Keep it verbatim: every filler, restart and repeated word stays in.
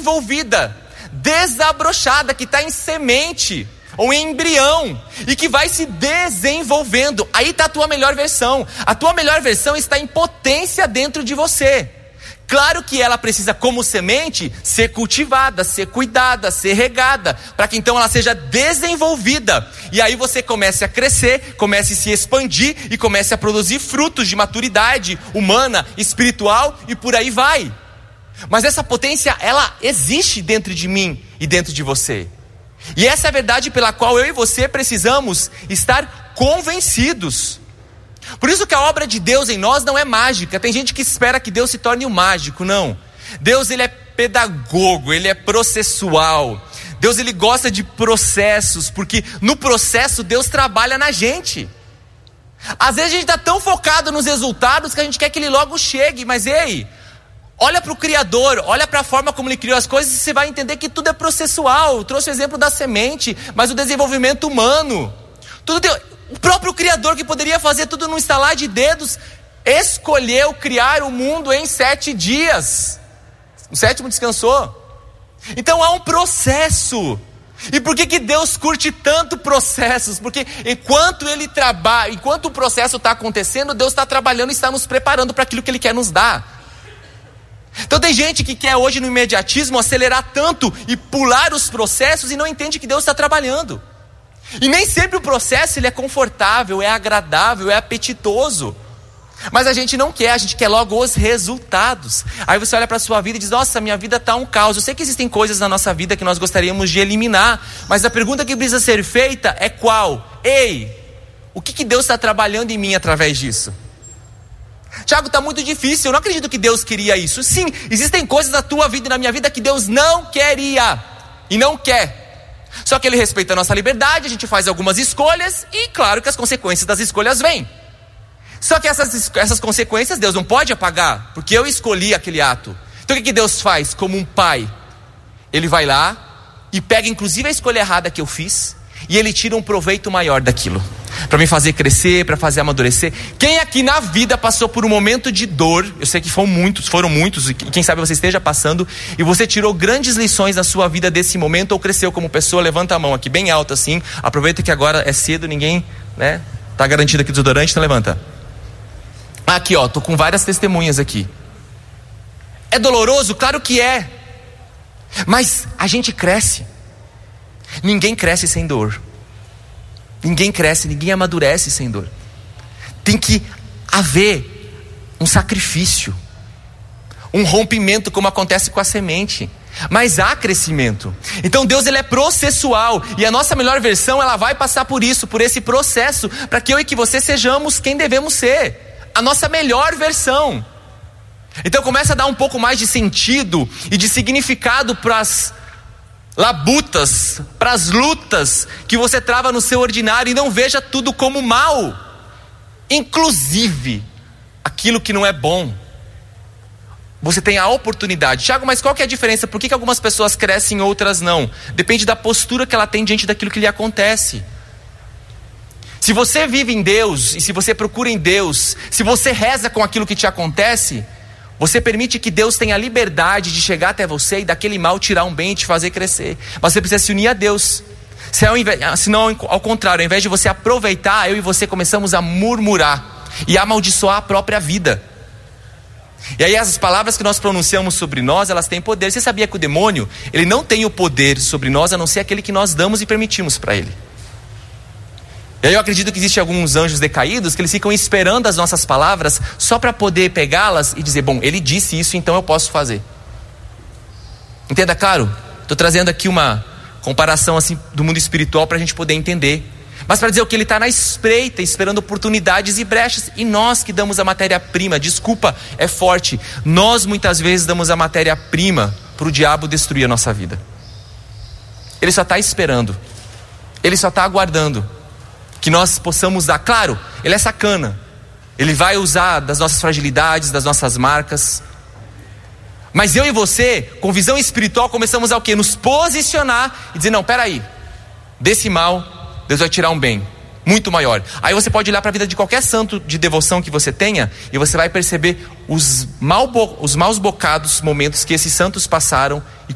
desenvolvida, desabrochada, que está em semente ou em embrião e que vai se desenvolvendo. Aí está a tua melhor versão. A tua melhor versão está em potência dentro de você. Claro que ela precisa, como semente, ser cultivada, ser cuidada, ser regada, para que então ela seja desenvolvida. E aí você comece a crescer, comece a se expandir e comece a produzir frutos de maturidade humana, espiritual e por aí vai. Mas essa potência, ela existe dentro de mim e dentro de você. E essa é a verdade pela qual eu e você precisamos estar convencidos. Por isso que a obra de Deus em nós não é mágica. Tem gente que espera que Deus se torne um mágico. Não. Deus, ele é pedagogo, ele é processual. Deus, ele gosta de processos, porque no processo Deus trabalha na gente. Às vezes a gente está tão focado nos resultados que a gente quer que ele logo chegue. Mas ei, olha para o Criador, olha para a forma como ele criou as coisas e você vai entender que tudo é processual. Eu trouxe o exemplo da semente, mas o desenvolvimento humano, tudo tem... O próprio Criador, que poderia fazer tudo num estalar de dedos, escolheu criar o mundo em sete dias. O sétimo descansou. Então há um processo. E por que que Deus curte tanto processos? Porque enquanto Ele trabalha, enquanto o processo está acontecendo, Deus está trabalhando e está nos preparando para aquilo que Ele quer nos dar. Então tem gente que quer hoje no imediatismo acelerar tanto e pular os processos e não entende que Deus está trabalhando. E nem sempre o processo ele é confortável, é agradável, é apetitoso. Mas a gente não quer, a gente quer logo os resultados. Aí você olha para a sua vida e diz: nossa, minha vida está um caos. Eu sei que existem coisas na nossa vida que nós gostaríamos de eliminar, mas a pergunta que precisa ser feita é qual? Ei, o que, que Deus está trabalhando em mim através disso? Tiago, está muito difícil, eu não acredito que Deus queria isso. Sim, existem coisas na tua vida e na minha vida que Deus não queria e não quer. Só que Ele respeita a nossa liberdade, a gente faz algumas escolhas e claro que as consequências das escolhas vêm. Só que essas, essas consequências Deus não pode apagar, porque eu escolhi aquele ato. Então o que, que Deus faz? Como um pai, Ele vai lá e pega inclusive a escolha errada que eu fiz e Ele tira um proveito maior daquilo, para me fazer crescer, para fazer amadurecer. Quem aqui na vida passou por um momento de dor? Eu sei que foram muitos, foram muitos, e quem sabe você esteja passando, e você tirou grandes lições na sua vida desse momento, ou cresceu como pessoa. Levanta a mão aqui, bem alta assim. Aproveita que agora é cedo, ninguém, né, tá garantido aqui desodorante, então levanta. Aqui ó, tô com várias testemunhas aqui. É doloroso? Claro que é. Mas a gente cresce. Ninguém cresce sem dor. Ninguém cresce, ninguém amadurece sem dor. Tem que haver um sacrifício, um rompimento, como acontece com a semente. Mas há crescimento. Então Deus, ele é processual, e a nossa melhor versão, ela vai passar por isso, por esse processo, para que eu e que você sejamos quem devemos ser, a nossa melhor versão. Então começa a dar um pouco mais de sentido e de significado para as labutas, para as lutas que você trava no seu ordinário, e não veja tudo como mal, inclusive aquilo que não é bom. Você tem a oportunidade. Tiago, mas qual que é a diferença? Por que que algumas pessoas crescem e outras não? Depende da postura que ela tem diante daquilo que lhe acontece. Se você vive em Deus, e se você procura em Deus, se você reza com aquilo que te acontece, você permite que Deus tenha a liberdade de chegar até você e daquele mal tirar um bem e te fazer crescer. Mas você precisa se unir a Deus. Se, ao invés, se não, ao contrário, ao invés de você aproveitar, eu e você começamos a murmurar e a amaldiçoar a própria vida. E aí as palavras que nós pronunciamos sobre nós, elas têm poder. Você sabia que o demônio, ele não tem o poder sobre nós, a não ser aquele que nós damos e permitimos para ele. E aí eu acredito que existem alguns anjos decaídos que eles ficam esperando as nossas palavras só para poder pegá-las e dizer: bom, ele disse isso, então eu posso fazer. Entenda, claro? Estou trazendo aqui uma comparação assim do mundo espiritual para a gente poder entender. Mas para dizer o que ele está na espreita, esperando oportunidades e brechas. E nós que damos a matéria-prima, desculpa, é forte, nós muitas vezes damos a matéria-prima para o diabo destruir a nossa vida. Ele só está esperando, ele só está aguardando que nós possamos dar. Claro, ele é sacana, ele vai usar das nossas fragilidades, das nossas marcas. Mas eu e você, com visão espiritual, começamos a o quê? Nos posicionar e dizer: não, peraí, desse mal Deus vai tirar um bem muito maior. Aí você pode olhar para a vida de qualquer santo de devoção que você tenha, e você vai perceber os, mal, os maus bocados momentos que esses santos passaram, e